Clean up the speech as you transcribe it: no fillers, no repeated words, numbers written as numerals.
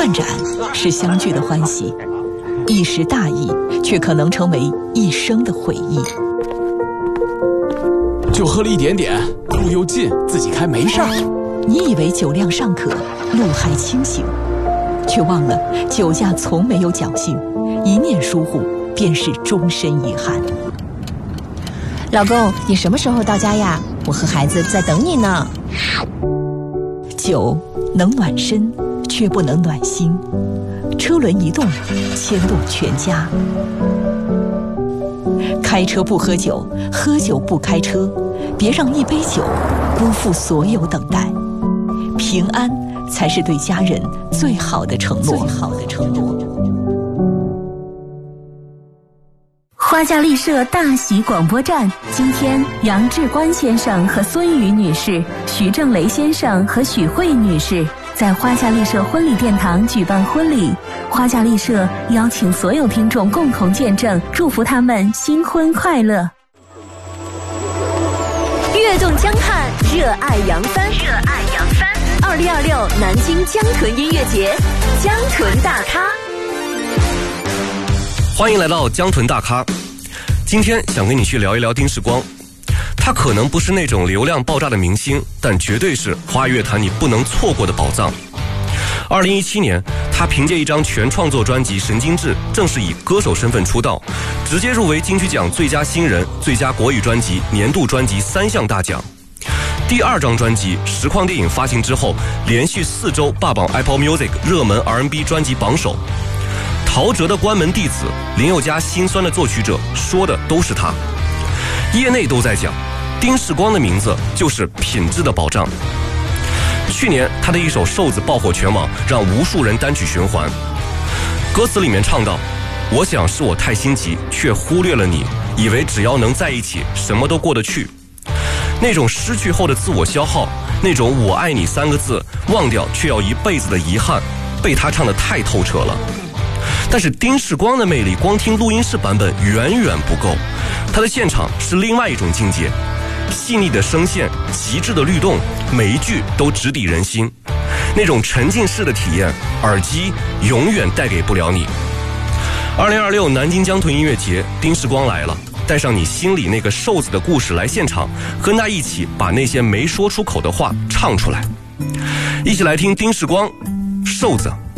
换盏是相聚的欢喜，一时大意却可能成为一生的回忆。 就喝了一点点，路又近，自己开没事儿。 你以为酒量尚可，路还清醒，却忘了酒驾从没有侥幸，一念疏忽便是终身遗憾。 老公，你什么时候到家呀？我和孩子在等你呢。 酒能暖身，却不能暖心。车轮一动，牵动全家。开车不喝酒，喝酒不开车，别让一杯酒辜负所有等待。平安才是对家人最好的承诺。 花家丽舍大喜广播站，今天杨志官先生和孙宇女士、徐正雷先生和许慧女士在花家丽舍婚礼殿堂举办婚礼。花家丽舍邀请所有听众共同见证，祝福他们新婚快乐。 跃动江汉，热爱扬帆，2026南京江豚音乐节，江豚大咖。 欢迎来到江豚大咖。今天想跟你去聊一聊丁世光。他可能不是那种流量爆炸的明星，但绝对是华语乐坛你不能错过的宝藏。2017年，他凭借一张全创作专辑《神经质》正式以歌手身份出道，直接入围金曲奖最佳新人、最佳国语专辑、年度专辑3项大奖。第2张专辑《实况电影》发行之后，连续4周霸榜 Apple Music 热门 R&B 专辑榜首。陶喆的关门弟子，林宥嘉心酸的作曲者，说的都是他。业内都在讲，丁世光的名字就是品质的保障。去年他的一首《瘦子》爆火全网，让无数人单曲循环。歌词里面唱到：我想是我太心急，却忽略了你，以为只要能在一起什么都过得去。那种失去后的自我消耗，那种我爱你3个字忘掉却要一辈子的遗憾，被他唱得太透彻了。但是丁世光的魅力，光听录音室版本远远不够，他的现场是另外一种境界。细腻的声线，极致的律动，每一句都直抵人心。那种沉浸式的体验，耳机永远带给不了你。2026南京江豚音乐节，丁世光来了，带上你心里那个瘦子的故事来现场，跟他一起把那些没说出口的话唱出来。一起来听丁世光，瘦子。